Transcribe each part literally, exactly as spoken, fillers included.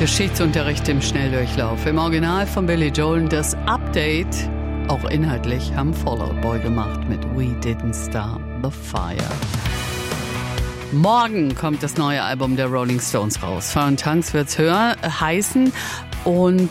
Geschichtsunterricht im Schnelldurchlauf. Im Original von Billy Joel das Update, auch inhaltlich, haben Fall Out Boy gemacht mit We Didn't Start the Fire. Morgen kommt das neue Album der Rolling Stones raus. Fire and Tanks wird's hören, heißen. Und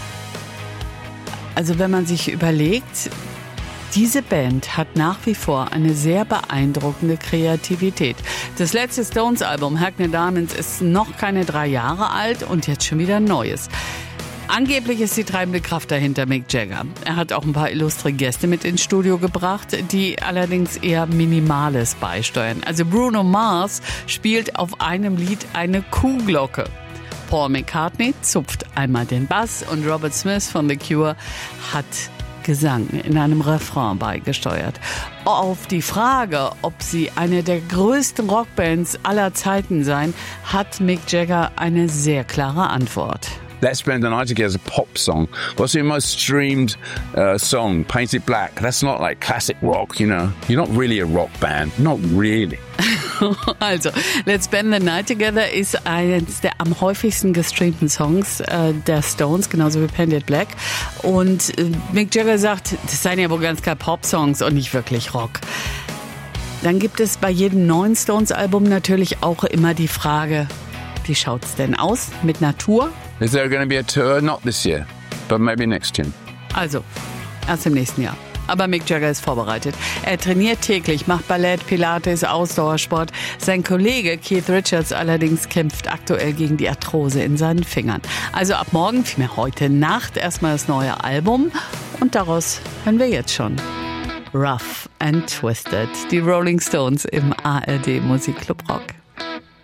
also wenn man sich überlegt, diese Band hat nach wie vor eine sehr beeindruckende Kreativität. Das letzte Stones-Album, Hackney Diamonds, ist noch keine drei Jahre alt und jetzt schon wieder ein neues. Angeblich ist die treibende Kraft dahinter Mick Jagger. Er hat auch ein paar illustre Gäste mit ins Studio gebracht, die allerdings eher Minimales beisteuern. Also Bruno Mars spielt auf einem Lied eine Kuhglocke. Paul McCartney zupft einmal den Bass und Robert Smith von The Cure hat Gesang in einem Refrain beigesteuert. Auf die Frage, ob sie eine der größten Rockbands aller Zeiten seien, hat Mick Jagger eine sehr klare Antwort. Let's Spend the Night Together is a pop song. What's your most streamed uh, song? Painted Black. That's not like classic rock, you know. You're not really a rock band. Not really. Also, Let's Spend the Night Together ist eines der am häufigsten gestreamten Songs äh, der Stones, genauso wie Painted Black. Und äh, Mick Jagger sagt, das seien ja wohl ganz klar Pop-Songs und nicht wirklich Rock. Dann gibt es bei jedem neuen Stones-Album natürlich auch immer die Frage, wie schaut's denn aus mit Natur? Is there going to be a tour? Not this year, but maybe next year. Also, erst im nächsten Jahr. Aber Mick Jagger ist vorbereitet. Er trainiert täglich, macht Ballett, Pilates, Ausdauersport. Sein Kollege Keith Richards allerdings kämpft aktuell gegen die Arthrose in seinen Fingern. Also ab morgen, vielmehr heute Nacht, erstmal das neue Album. Und daraus hören wir jetzt schon Rough and Twisted. Die Rolling Stones im A R D Musikclub Rock.